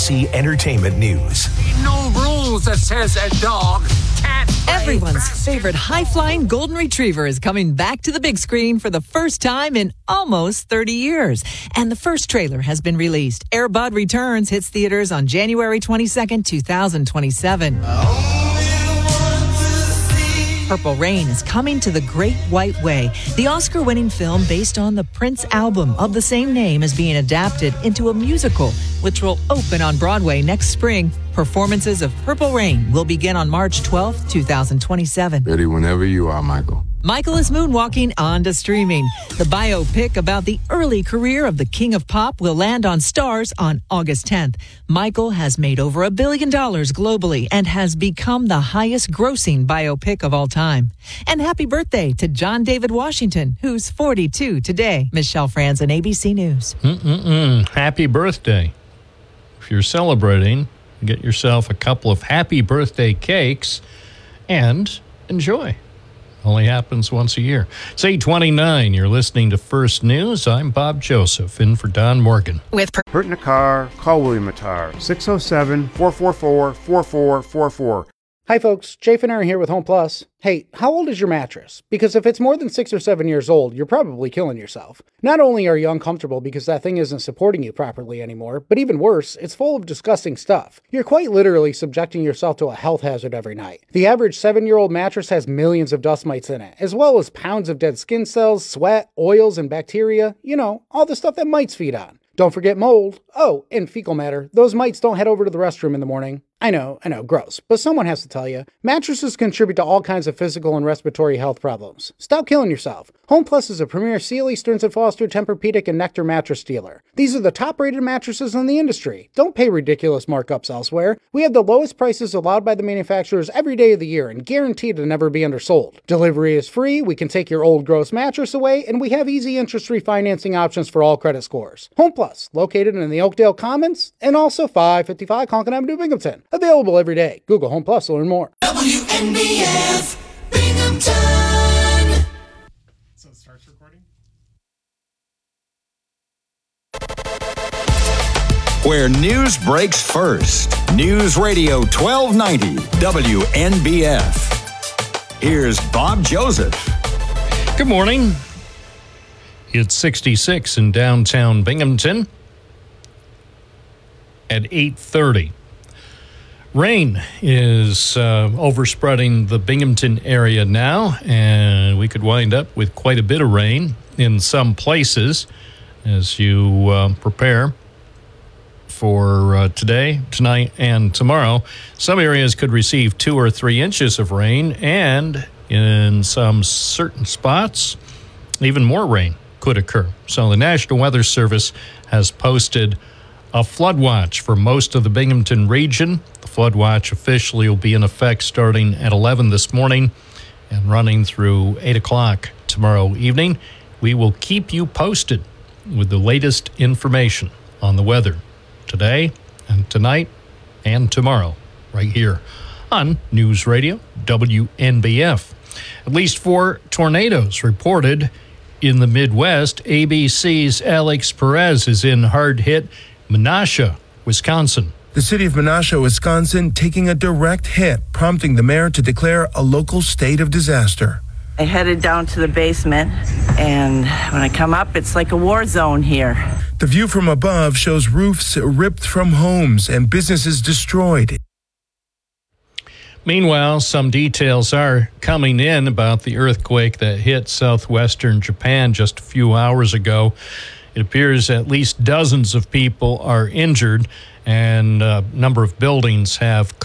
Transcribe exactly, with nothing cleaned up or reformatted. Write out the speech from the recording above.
C Entertainment News. No rules that says a dog can't play Everyone's basketball. favorite high-flying golden retriever is coming back to the big screen for the first time in almost thirty years. And the first trailer has been released. Air Bud Returns hits theaters on January twenty-second, twenty twenty-seven. Purple Rain is coming to the Great White Way. The Oscar-winning film based on the Prince album of the same name is being adapted into a musical, which will open on Broadway next spring. Performances of Purple Rain will begin on March twelfth, twenty twenty-seven. Ready whenever you are, Michael. Michael is moonwalking on to streaming. The biopic about the early career of the King of Pop will land on Stars on August tenth. Michael has made over a billion dollars globally and has become the highest grossing biopic of all time. And happy birthday to John David Washington, who's forty-two today. Michelle Franzen, A B C News. Mm-mm-mm. Happy birthday. If you're celebrating, get yourself a couple of happy birthday cakes and enjoy. Only happens once a year. It's eight twenty-nine. You're listening to First News. I'm Bob Joseph, in for Don Morgan. With per- Hurt in a car, call William Attar, six oh seven, four four four, four four four four. Hi folks, Jay Finner here with Home Plus. Hey, how old is your mattress? Because if it's more than six or seven years old, you're probably killing yourself. Not only are you uncomfortable because that thing isn't supporting you properly anymore, but even worse, it's full of disgusting stuff. You're quite literally subjecting yourself to a health hazard every night. The average seven-year-old mattress has millions of dust mites in it, as well as pounds of dead skin cells, sweat, oils, and bacteria. You know, all the stuff that mites feed on. Don't forget mold. Oh, and fecal matter. Those mites don't head over to the restroom in the morning. I know, I know, gross, but someone has to tell you. Mattresses contribute to all kinds of physical and respiratory health problems. Stop killing yourself. Home Plus is a premier Sealy, Stearns and Foster, Tempur-Pedic, and Nectar mattress dealer. These are the top-rated mattresses in the industry. Don't pay ridiculous markups elsewhere. We have the lowest prices allowed by the manufacturers every day of the year and guaranteed to never be undersold. Delivery is free, we can take your old gross mattress away, and we have easy interest-free financing options for all credit scores. Home Plus, located in the Oakdale Commons, and also five fifty-five Conkin Avenue, Binghamton. Available every day. Google Home Plus to learn more. W N B F Binghamton. So it starts recording? Where news breaks first. News Radio twelve ninety W N B F. Here's Bob Joseph. Good morning. It's sixty-six in downtown Binghamton at eight thirty. Rain is uh, overspreading the Binghamton area now, and we could wind up with quite a bit of rain in some places as you uh, prepare for uh, today, tonight, and tomorrow. Some areas could receive two or three inches of rain, and in some certain spots, even more rain could occur. So the National Weather Service has posted a flood watch for most of the Binghamton region. The flood watch officially will be in effect starting at eleven this morning and running through eight o'clock tomorrow evening. We will keep you posted with the latest information on the weather today and tonight and tomorrow right here on News Radio W N B F. At least four tornadoes reported in the Midwest. A B C's Alex Perez is in hard-hit Menasha, Wisconsin. The city of Menasha, Wisconsin, taking a direct hit, prompting the mayor to declare a local state of disaster. I headed down to the basement, and when I come up, it's like a war zone here. The view from above shows roofs ripped from homes and businesses destroyed. Meanwhile, some details are coming in about the earthquake that hit southwestern Japan just a few hours ago. It appears at least dozens of people are injured, and a number of buildings have